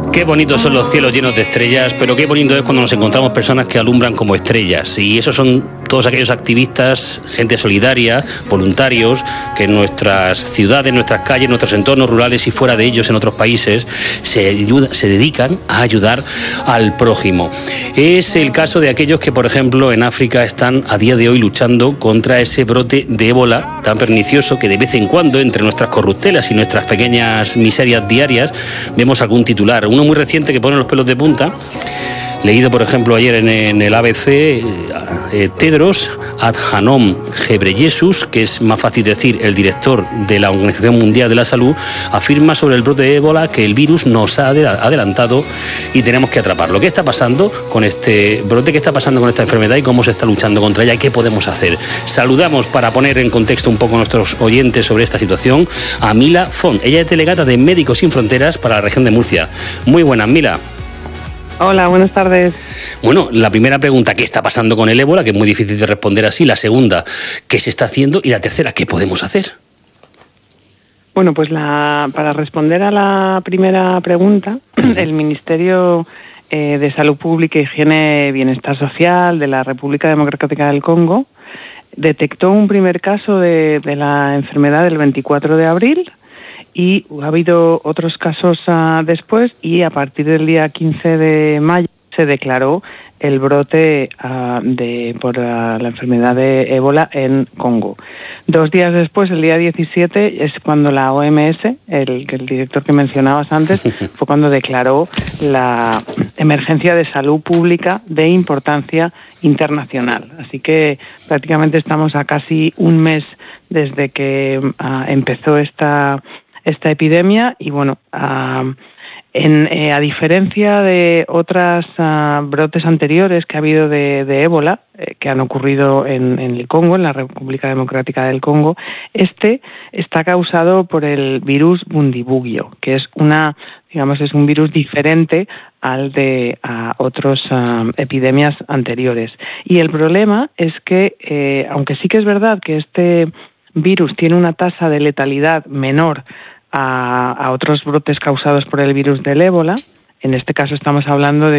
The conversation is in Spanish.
Qué bonitos son los cielos llenos de estrellas, pero qué bonito es cuando nos encontramos personas que alumbran como estrellas. Y esos son todos aquellos activistas, gente solidaria, voluntarios, que en nuestras ciudades, nuestras calles, nuestros entornos rurales y fuera de ellos en otros países se dedican a ayudar al prójimo. Es el caso de aquellos que, por ejemplo, en África están a día de hoy luchando contra ese brote de ébola tan pernicioso que de vez en cuando, entre nuestras corruptelas y nuestras pequeñas miserias diarias, vemos algún titular. Uno muy reciente que pone los pelos de punta, leído por ejemplo ayer en el ABC, Tedros Adhanom Ghebreyesus, que es más fácil decir el director de la Organización Mundial de la Salud, afirma sobre el brote de ébola que el virus nos ha adelantado y tenemos que atraparlo. ¿Qué está pasando con este brote? ¿Qué está pasando con esta enfermedad y cómo se está luchando contra ella? ¿Y qué podemos hacer? Saludamos, para poner en contexto un poco a nuestros oyentes sobre esta situación, a Mila Font. Ella es delegada de Médicos Sin Fronteras para la región de Murcia. Muy buenas, Mila. Hola, buenas tardes. Bueno, la primera pregunta, ¿qué está pasando con el ébola? Que es muy difícil de responder así. La segunda, ¿qué se está haciendo? Y la tercera, ¿qué podemos hacer? Bueno, pues para responder a la primera pregunta, el Ministerio de Salud Pública, Higiene y Bienestar Social de la República Democrática del Congo detectó un primer caso de la enfermedad el 24 de abril, y ha habido otros casos después, y a partir del día 15 de mayo se declaró el brote por la enfermedad de ébola en Congo. 2 días después, el día 17, es cuando la OMS, el director que mencionabas antes, fue cuando declaró la emergencia de salud pública de importancia internacional. Así que prácticamente estamos a casi un mes desde que empezó esta epidemia, y bueno, a diferencia de otros brotes anteriores que ha habido de ébola, que han ocurrido en el Congo, en la República Democrática del Congo, este está causado por el virus Bundibugyo, que es es un virus diferente al de otras epidemias anteriores. Y el problema es que, aunque sí que es verdad que este virus tiene una tasa de letalidad menor a otros brotes causados por el virus del ébola, en este caso estamos hablando de